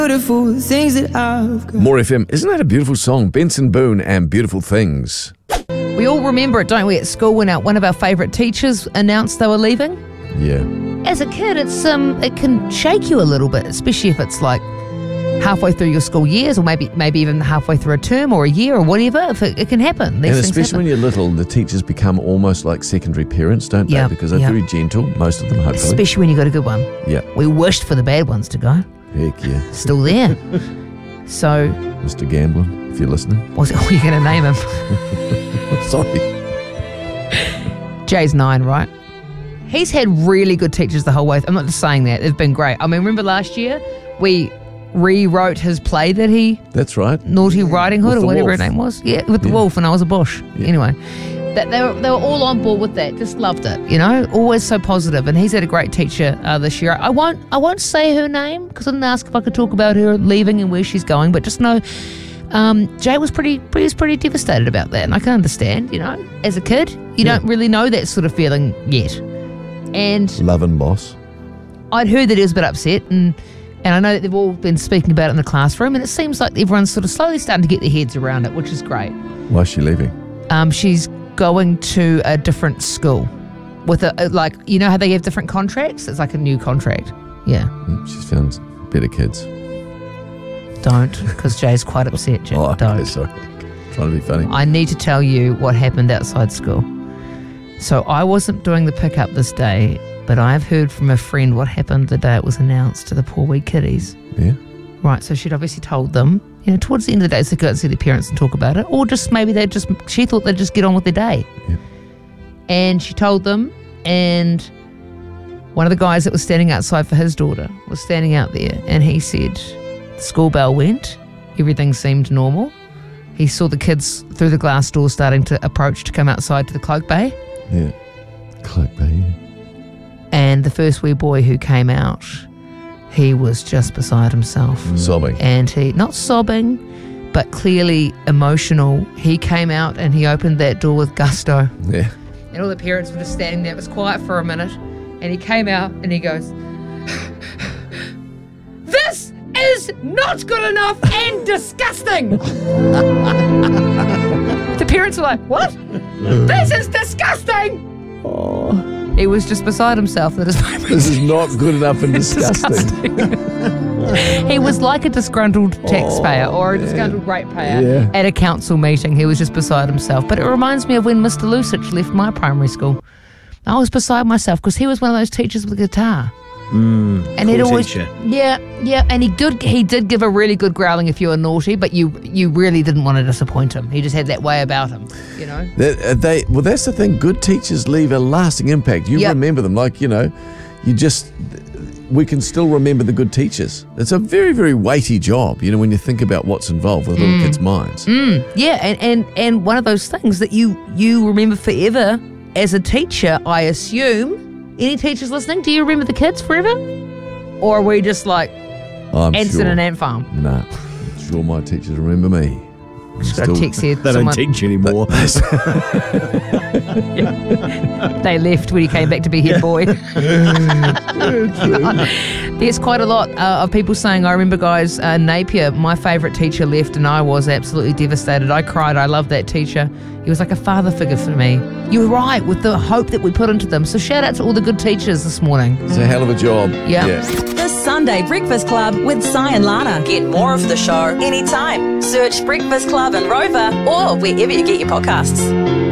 Beautiful things that I've got. More FM. Isn't that a beautiful song? Benson Boone and Beautiful Things. We all remember it, don't we, at school when one of our favourite teachers announced they were leaving? Yeah. As a kid, it can shake you a little bit, especially if it's like halfway through your school years, or maybe even halfway through a term or a year or whatever. If it can happen. And especially when you're little, the teachers become almost like secondary parents, don't they? Because they're very gentle, most of them, hopefully. Especially when you got a good one. Yeah. We wished for the bad ones to go. Heck yeah. Still there. So, Mr. Gamblin, if you're listening. What are you going to name him? Sorry. Jay's 9, right? He's had really good teachers the whole way. I'm not just saying that. They've been great. I mean, remember last year we rewrote his play that he... That's right. Naughty Riding Hood or whatever wolf. her name was. Yeah, with the wolf, and I was a bush. Yeah. Anyway, they were all on board with that. Just loved it, you know. Always so positive. And he's had a great teacher this year. I won't say her name because I didn't ask if I could talk about her leaving and where she's going. But just know, Jay was pretty devastated about that, and I can understand. You know, as a kid, you don't really know that sort of feeling yet. And loving boss. I'd heard that he was a bit upset, and I know that they've all been speaking about it in the classroom, and it seems like everyone's sort of slowly starting to get their heads around it, which is great. Why is she leaving? She's going to a different school with you know how they have different contracts? It's like a new contract. Yeah. She's found better kids. Don't, because Jay's quite upset, Jay. Oh, okay, don't. Sorry. Trying to be funny. I need to tell you what happened outside school. So I wasn't doing the pickup this day, but I've heard from a friend what happened the day it was announced to the poor wee kiddies. Yeah. Right, so she'd obviously told them, you know, towards the end of the day, so they go out and see their parents and talk about it, or just maybe she thought they'd just get on with their day. Yeah. And she told them, and one of the guys that was standing outside for his daughter was standing out there, and he said the school bell went, everything seemed normal. He saw the kids through the glass door starting to approach to come outside to the cloak bay. Yeah. Cloak bay, yeah. And the first wee boy who came out, he was just beside himself. Sobbing. And he, not sobbing, but clearly emotional. He came out and he opened that door with gusto. Yeah. And all the parents were just standing there. It was quiet for a minute. And he came out and he goes, "This is not good enough and disgusting." The parents were like, "What? This is disgusting." Oh. He was just beside himself at his moment. This is not good enough and disgusting. He was like a disgruntled taxpayer or a disgruntled ratepayer at a council meeting. He was just beside himself. But it reminds me of when Mr. Lusich left my primary school. I was beside myself because he was one of those teachers with a guitar. And cool he'd always, teacher. and he did give a really good growling if you were naughty, but you really didn't want to disappoint him. He just had that way about him, you know. Well, that's the thing. Good teachers leave a lasting impact. You remember them, like, you know, we can still remember the good teachers. It's a very, very weighty job, you know, when you think about what's involved with little kids' minds. Yeah, and one of those things that you remember forever as a teacher, I assume. Any teachers listening? Do you remember the kids forever? Or are we just like ants in an ant farm? Nah, I'm sure my teachers remember me. Just got a text here. They don't teach you anymore. They left when he came back to be head boy. There's quite a lot of people saying, I remember, guys, Napier, my favourite teacher, left and I was absolutely devastated. I cried. I loved that teacher. He was like a father figure for me. You're right, with the hope that we put into them. So shout out to all the good teachers this morning. It's a hell of a job. Yeah. The Sunday Breakfast Club with Si and Lana. Get more of the show anytime. Search Breakfast Club and Rover or wherever you get your podcasts.